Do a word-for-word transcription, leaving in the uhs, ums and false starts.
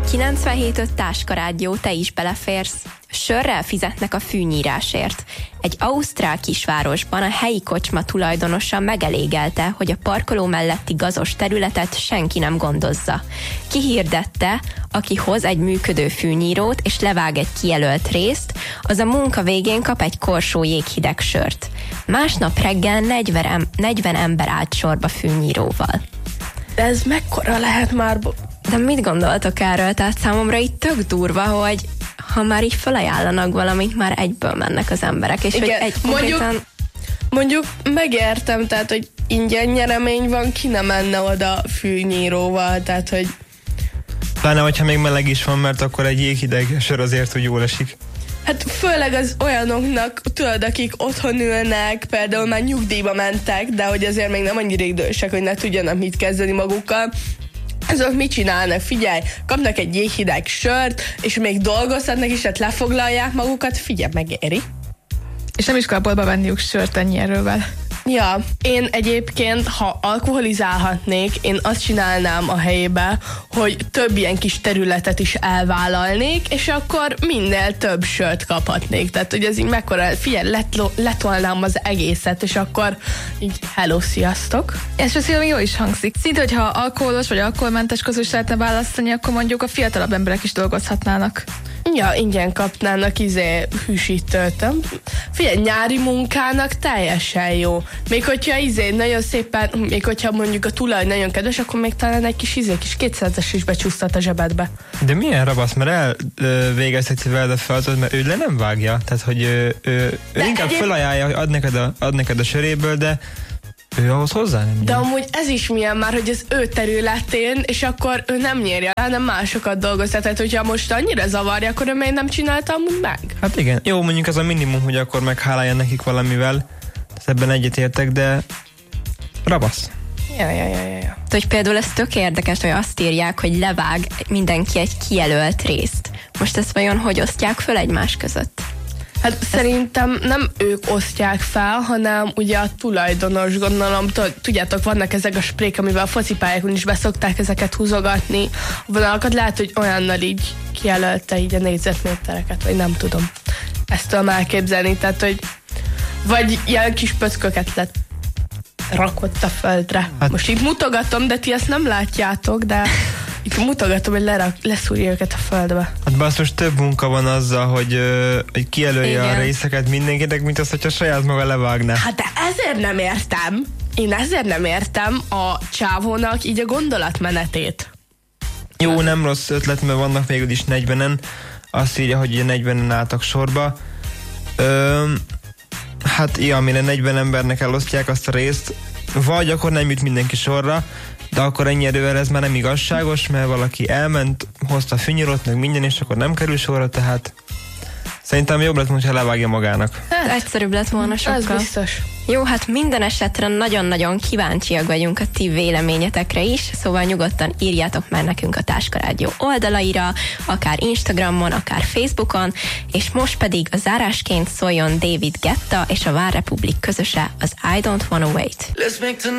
kilencvenhét öt Táska Rádió, te is beleférsz. Sörrel fizetnek a fűnyírásért. Egy ausztrál kisvárosban a helyi kocsma tulajdonosa megelégelte, hogy a parkoló melletti gazos területet senki nem gondozza. Kihirdette, aki hoz egy működő fűnyírót és levág egy kijelölt részt, az a munka végén kap egy korsó jéghideg sört. Másnap reggel negyven ember állt sorba fűnyíróval. De ez mekkora lehet már? De mit gondoltok erről? Tehát számomra itt tök durva, hogy ha már így felajánlanak valamit, már egyből mennek az emberek. És igen, hogy egy konkrétan... mondjuk, mondjuk megértem, tehát, hogy ingyen nyeremény van, ki nem menne oda fűnyíróval, tehát, hogy... Pláne, hogyha még meleg is van, mert akkor egy jéghideg sör azért, hogy jól esik. Hát főleg az olyanoknak, tudod, akik otthon ülnek, például már nyugdíjba mentek, de hogy azért még nem annyira idősek, hogy ne tudjanak mit kezdeni magukkal. Azok mit csinálnak? Figyelj, kapnak egy jéghideg sört, és még dolgozhatnak is, tehát lefoglalják magukat, figyelj, megéri. És nem is kell boltba venniük sört ennyi erővel. Ja, én egyébként, ha alkoholizálhatnék, én azt csinálnám a helyébe, hogy több ilyen kis területet is elvállalnék, és akkor minél több sört kaphatnék. Tehát, hogy ez így mekkora, figyelj, letlo, letolnám az egészet, és akkor így hello, sziasztok. És ez jó is hangzik. Szinte, hogyha alkoholos vagy alkoholmentes közül is lehetne választani, akkor mondjuk a fiatalabb emberek is dolgozhatnának. Ja, ingyen kapnának izé hűsítőt. Figyelj, nyári munkának teljesen jó. Még hogyha izé nagyon szépen, még hogyha mondjuk a tulaj nagyon kedves, akkor még talán egy kis izé, kis kétszázas is becsúsztat a zsebedbe. De milyen rabasz, mert elvégezheti veled a feladatot, mert ő le nem vágja. Tehát, hogy ő, ő, ő inkább egyéb... felajánlja, hogy ad neked, a, ad neked a söréből, de ő ahhoz hozzá nem De jön. amúgy ez is milyen már, hogy az ő területén, és akkor ő nem nyerje, hanem másokat dolgoztat. Tehát, hogyha most annyira zavarja, akkor ő még nem csinálta amúgy meg. Hát igen. Jó, mondjuk az a minimum, hogy akkor meghálálja nekik valamivel. Tehát ebben egyetértek, de rabasz. Ja, ja, ja, ja, ja. Hogy például ez tök érdekes, hogy azt írják, hogy levág mindenki egy kijelölt részt. Most ezt vajon hogy osztják föl egymás között? Hát ez szerintem nem ők osztják fel, hanem ugye a tulajdonos, gondolom, tudjátok, vannak ezek a sprék, amivel a focipályákon is beszokták ezeket húzogatni. A vonalakat lehet, hogy olyannal így kijelölte így a négyzetmétereket, vagy nem tudom. Ezt tudom elképzelni, tehát, hogy vagy ilyen kis pöcköket lett rakott a földre. Hát, most itt mutogatom, de ti ezt nem látjátok, de itt mutogatom, hogy lerak, leszúrja őket a földbe. Hát basszus, több munka van azzal, hogy, ö, hogy kijelölje igen. a részeket mindenkinek, mint az, hogyha saját maga levágná. Hát de ezért nem értem, én ezért nem értem a csávónak így a gondolatmenetét. Jó, nem rossz ötlet, mert vannak végül is negyvenen. Azt írja, hogy ugye negyvenen álltak sorba. Ö, hát ja, amire negyven embernek elosztják azt a részt, vagy akkor nem jut mindenki sorra, de akkor ennyi erővel ez már nem igazságos, mert valaki elment, hozta a fűnyírót, meg minden, és akkor nem kerül sorra, tehát szerintem jobb lett, hogyha levágja magának. Hát, egyszerűbb lett volna sokkal. Az biztos. Jó, hát minden esetre nagyon-nagyon kíváncsiak vagyunk a ti véleményetekre is, szóval nyugodtan írjátok már nekünk a Táska Rádió oldalaira, akár Instagramon, akár Facebookon, és most pedig a zárásként szóljon David Guetta és a One Republic közöse, az I Don't Wanna Wait.